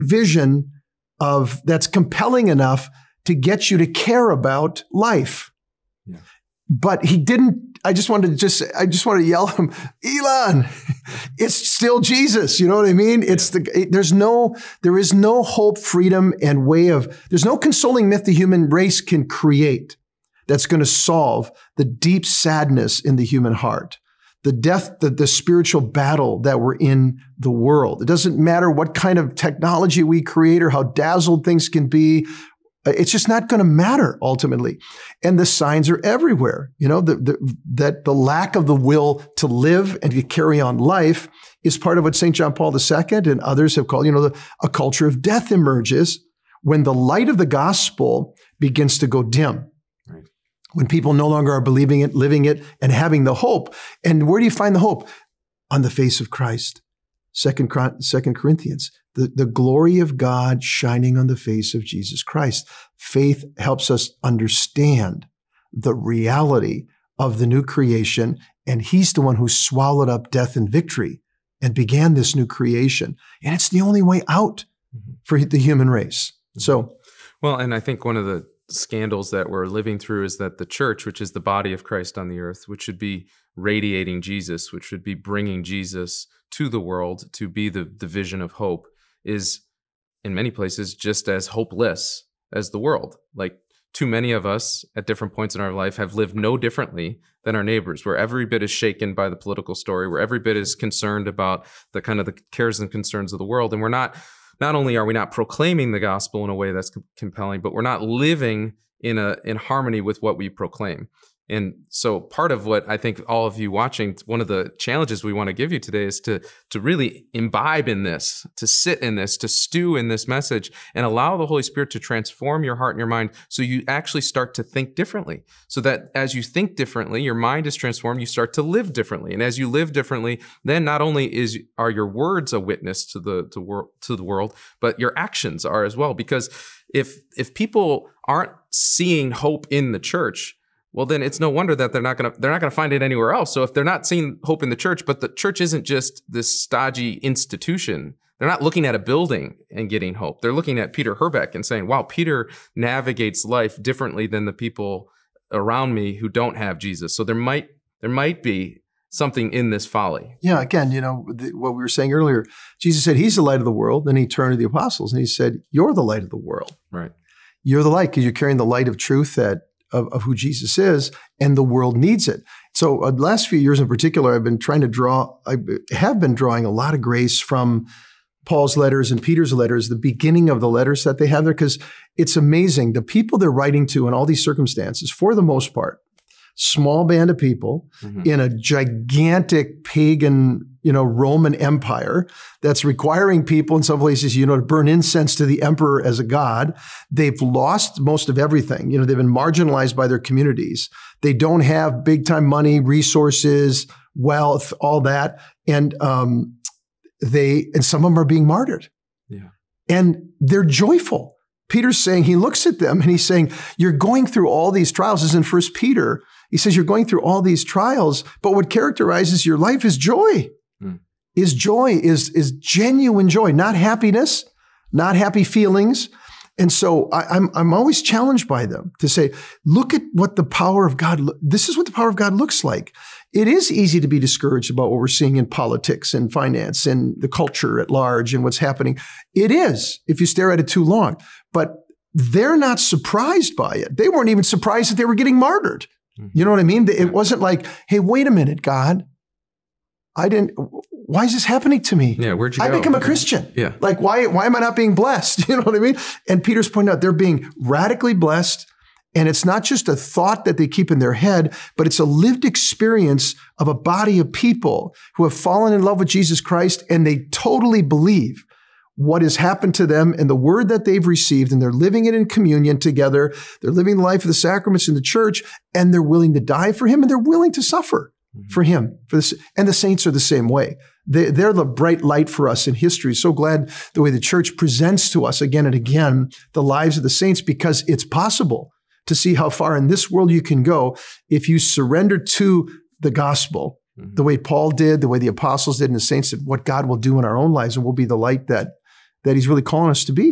vision that's compelling enough to get you to care about life. Yeah. But he didn't. I just wanted to yell at him, Elon, it's still Jesus. You know what I mean? There is no hope, freedom, and there's no consoling myth the human race can create that's going to solve the deep sadness in the human heart, the death, the spiritual battle that we're in the world. It doesn't matter what kind of technology we create or how dazzled things can be. It's just not going to matter ultimately. And the signs are everywhere. You know, that the lack of the will to live and to carry on life is part of what St. John Paul II and others have called, a culture of death emerges when the light of the gospel begins to go dim. Right. When people no longer are believing it, living it, and having the hope. And where do you find the hope? On the face of Christ. 2 Corinthians, the glory of God shining on the face of Jesus Christ. Faith helps us understand the reality of the new creation, and he's the one who swallowed up death in victory and began this new creation. And it's the only way out for the human race. So, well, and I think one of the scandals that we're living through is that the church, which is the body of Christ on the earth, which should be radiating Jesus, which should be bringing Jesus to the world to be the vision of hope, is in many places just as hopeless as the world. Like, too many of us at different points in our life have lived no differently than our neighbors. We're every bit as shaken by the political story. We're every bit as concerned about the kind of the cares and concerns of the world. And we're not only are we not proclaiming the gospel in a way that's compelling, but we're not living in harmony with what we proclaim. And so part of what I think all of you watching, one of the challenges we want to give you today is to really imbibe in this, to sit in this, to stew in this message, and allow the Holy Spirit to transform your heart and your mind so you actually start to think differently. So that as you think differently, your mind is transformed, you start to live differently. And as you live differently, then not only are your words a witness to the world, but your actions are as well. Because if people aren't seeing hope in the church, well, then it's no wonder that they're not going to find it anywhere else. So if they're not seeing hope in the church, but the church isn't just this stodgy institution, they're not looking at a building and getting hope. They're looking at Peter Herbeck and saying, wow, Peter navigates life differently than the people around me who don't have Jesus. So there might be something in this folly. Yeah, again, what we were saying earlier, Jesus said he's the light of the world. Then he turned to the apostles and he said, you're the light of the world. Right. You're the light because you're carrying the light of truth of who Jesus is, and the world needs it. So the last few years in particular, I have been drawing a lot of grace from Paul's letters and Peter's letters, the beginning of the letters that they have there, because it's amazing. The people they're writing to in all these circumstances, for the most part, small band of people in a gigantic pagan, Roman empire that's requiring people in some places, to burn incense to the emperor as a god. They've lost most of everything. They've been marginalized by their communities. They don't have big time money, resources, wealth, all that. And some of them are being martyred. Yeah. And they're joyful. Peter's saying, he looks at them and he's saying, you're going through all these trials. This is in 1 Peter. He says, you're going through all these trials, but what characterizes your life is joy. Is joy, is genuine joy, not happiness, not happy feelings. And so I'm always challenged by them to say, look at what the power of God, this is what the power of God looks like. It is easy to be discouraged about what we're seeing in politics and finance and the culture at large and what's happening. It is, if you stare at it too long. But they're not surprised by it. They weren't even surprised that they were getting martyred. You know what I mean? It wasn't like, hey, wait a minute, God. Why is this happening to me? Yeah, where'd you I go? become a Christian. Yeah. Like, why am I not being blessed? You know what I mean? And Peter's pointing out they're being radically blessed. And it's not just a thought that they keep in their head, but it's a lived experience of a body of people who have fallen in love with Jesus Christ, and they totally believe what has happened to them and the word that they've received, and they're living it in communion together. They're living the life of the sacraments in the church, and they're willing to die for him, and they're willing to suffer for him. And the saints are the same way. They're the bright light for us in history. So glad the way the church presents to us again and again the lives of the saints, because it's possible to see how far in this world you can go if you surrender to the gospel, the way Paul did, the way the apostles did, and the saints did, what God will do in our own lives, and we'll be the light that that he's really calling us to be.